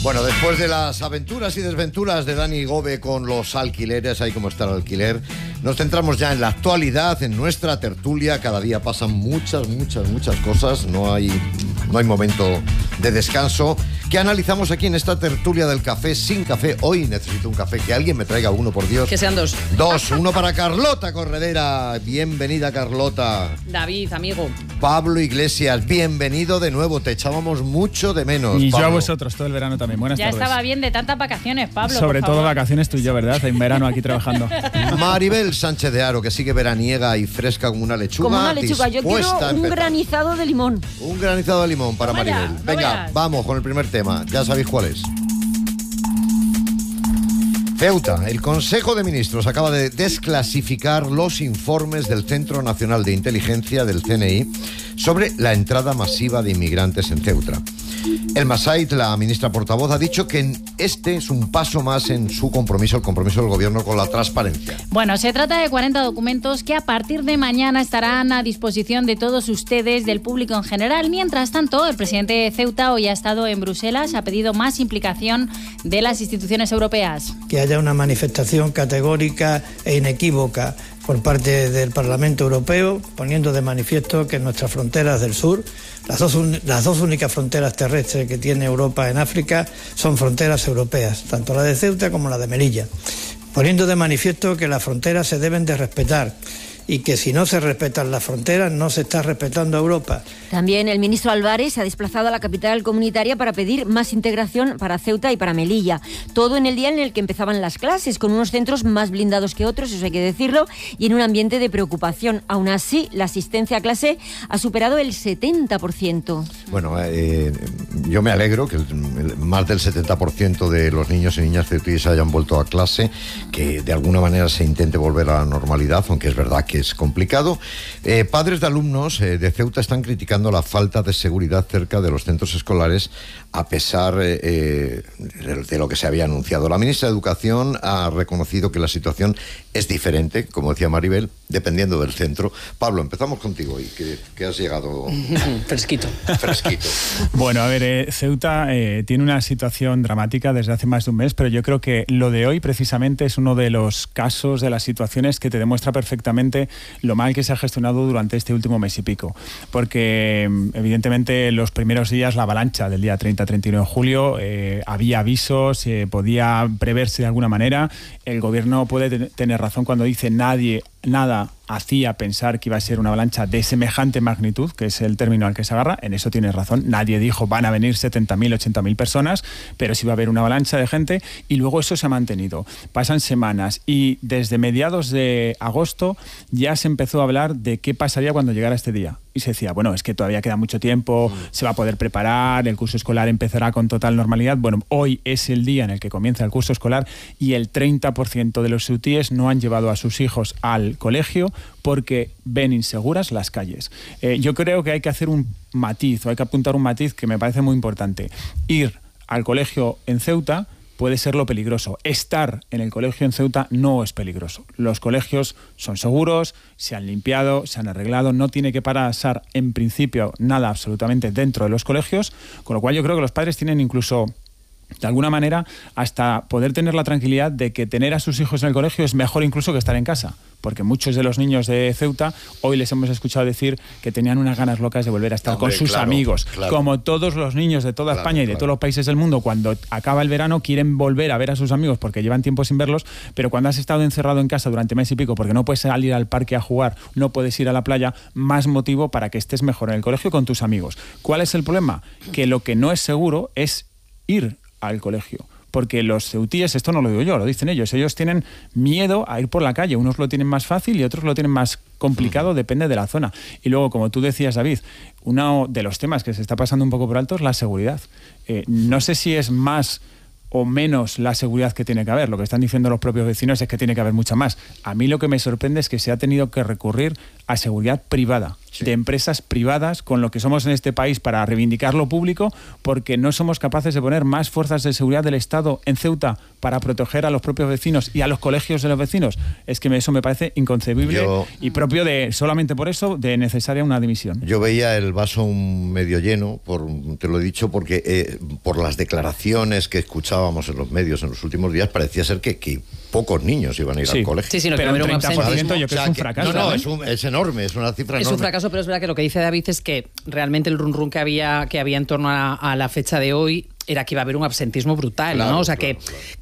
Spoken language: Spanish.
Bueno, después de las aventuras y desventuras de Dani Gove con los alquileres, ahí como está el alquiler, nos centramos ya en la actualidad, en nuestra tertulia. Cada día pasan muchas cosas, no hay momento de descanso, que analizamos aquí en esta tertulia del café sin café. Hoy necesito un café, que alguien me traiga uno, por Dios. Que sean dos. Uno para Carlota Corredera. Bienvenida, Carlota. David, amigo. Pablo Iglesias, bienvenido de nuevo. Te echábamos mucho de menos, Y Pablo. yo a vosotros, todo el verano también. Buenas tardes. Ya estaba bien de tantas vacaciones, Pablo. Sobre por todo favor. vacaciones tú y yo, ¿verdad? En verano aquí trabajando. Maribel Sánchez de Haro, que sigue veraniega y fresca como una lechuga. Como una lechuga. Yo quiero dispuesta a un empezar. granizado de limón. Un granizado de limón para Toma ya, Maribel. no Venga, veas. vamos con el primer tema. Ya sabéis cuál es. Ceuta. El Consejo de Ministros acaba de desclasificar los informes del Centro Nacional de Inteligencia, del CNI, sobre la entrada masiva de inmigrantes en Ceuta. El Masait, la ministra portavoz, ha dicho que este es un paso más en su compromiso, el compromiso del gobierno con la transparencia. Bueno, se trata de 40 documentos que a partir de mañana estarán a disposición de todos ustedes, del público en general. Mientras tanto, el presidente de Ceuta hoy ha estado en Bruselas, ha pedido más implicación de las instituciones europeas. Que haya una manifestación categórica e inequívoca por parte del Parlamento Europeo, poniendo de manifiesto que nuestras fronteras del sur, las dos únicas fronteras terrestres que tiene Europa en África, son fronteras europeas, tanto la de Ceuta como la de Melilla, poniendo de manifiesto que las fronteras se deben de respetar y que si no se respetan las fronteras no se está respetando a Europa. También el ministro Álvarez se ha desplazado a la capital comunitaria para pedir más integración para Ceuta y para Melilla. Todo en el día en el que empezaban las clases, con unos centros más blindados que otros, eso hay que decirlo, y en un ambiente de preocupación. Aún así, la asistencia a clase ha superado el 70%. Bueno, yo me alegro que más del 70% de los niños y niñas ceutíes hayan vuelto a clase, que de alguna manera se intente volver a la normalidad, aunque es verdad que es complicado. Padres de alumnos de Ceuta están criticando la falta de seguridad cerca de los centros escolares, a pesar de lo que se había anunciado. La ministra de Educación ha reconocido que la situación es diferente, como decía Maribel, dependiendo del centro. Pablo, empezamos contigo y que has llegado Fresquito. Bueno, a ver, Ceuta tiene una situación dramática desde hace más de un mes, pero yo creo que lo de hoy precisamente es uno de los casos, de las situaciones que te demuestra perfectamente lo mal que se ha gestionado durante este último mes y pico. Porque evidentemente los primeros días, la avalancha del día 30-31 de julio, había avisos, podía preverse de alguna manera. El gobierno puede tener razón cuando dice nada hacía pensar que iba a ser una avalancha de semejante magnitud, que es el término al que se agarra. En eso tienes razón. Nadie dijo van a venir 70.000, 80.000 personas, pero sí va a haber una avalancha de gente, y luego eso se ha mantenido. Pasan semanas y desde mediados de agosto ya se empezó a hablar de qué pasaría cuando llegara este día. Y se decía, bueno, es que todavía queda mucho tiempo, se va a poder preparar, el curso escolar empezará con total normalidad. Bueno, hoy es el día en el que comienza el curso escolar y el 30% de los ceutíes no han llevado a sus hijos al colegio porque ven inseguras las calles. Yo creo que hay que hacer un matiz, o hay que apuntar un matiz que me parece muy importante. Ir al colegio en Ceuta puede ser lo peligroso. Estar en el colegio en Ceuta no es peligroso. Los colegios son seguros, se han limpiado, se han arreglado, no tiene que pasar en principio nada absolutamente dentro de los colegios, con lo cual yo creo que los padres tienen incluso, de alguna manera, hasta poder tener la tranquilidad de que tener a sus hijos en el colegio es mejor incluso que estar en casa, porque muchos de los niños de Ceuta hoy les hemos escuchado decir que tenían unas ganas locas de volver a estar con sus amigos. Como todos los niños de toda España y de todos los países del mundo, cuando acaba el verano quieren volver a ver a sus amigos porque llevan tiempo sin verlos, pero cuando has estado encerrado en casa durante mes y pico porque no puedes salir al parque a jugar, no puedes ir a la playa, más motivo para que estés mejor en el colegio con tus amigos. ¿Cuál es el problema? Que lo que no es seguro es ir al colegio, porque los ceutíes, esto no lo digo yo, lo dicen ellos tienen miedo a ir por la calle, unos lo tienen más fácil y otros lo tienen más complicado, depende de la zona. Y luego, como tú decías, David, uno de los temas que se está pasando un poco por alto es la seguridad. No sé si es más o menos la seguridad que tiene que haber. Lo que están diciendo los propios vecinos es que tiene que haber mucha más. A mí lo que me sorprende es que se ha tenido que recurrir a seguridad privada. de empresas privadas con lo que somos en este país para reivindicar lo público, porque no somos capaces de poner más fuerzas de seguridad del Estado en Ceuta para proteger a los propios vecinos y a los colegios de los vecinos. Es que eso me parece inconcebible y propio de, solamente por eso, de necesaria una dimisión. Yo veía el vaso medio lleno, te lo he dicho, porque por las declaraciones que escuchábamos en los medios en los últimos días, parecía ser que pocos niños iban a ir al colegio. Sí, no, pero que un 30% yo creo que es un fracaso. No, es enorme, es una cifra enorme. Es un fracaso, pero es verdad que lo que dice David es que realmente el run que había en torno a la fecha de hoy era que iba a haber un absentismo brutal, claro, ¿no? O sea, claro.